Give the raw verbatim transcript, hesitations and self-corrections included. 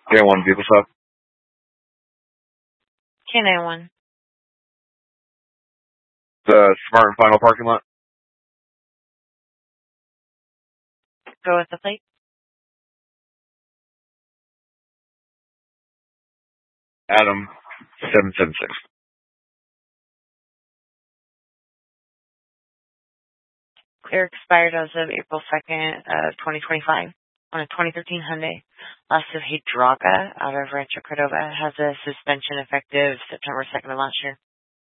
K one vehicle stop. K nine one. The Smart and Final parking lot. Go with the plate. Adam seven seven six. Clear expired as of April second, uh, twenty twenty-five on a twenty thirteen Hyundai. Lost of Hydraulica out of Rancho Cordova has a suspension effective September second of last year.